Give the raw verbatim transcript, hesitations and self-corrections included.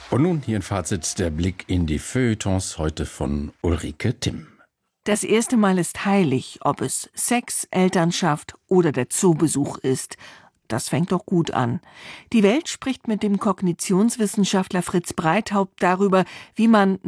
Und nun hier ein Fazit, der Blick in die Feuilletons, heute von Ulrike Timm. Das erste Mal ist heilig, ob es Sex, Elternschaft oder der Zoobesuch ist. Das fängt doch gut an. Die Welt spricht mit dem Kognitionswissenschaftler Fritz Breithaupt darüber, wie man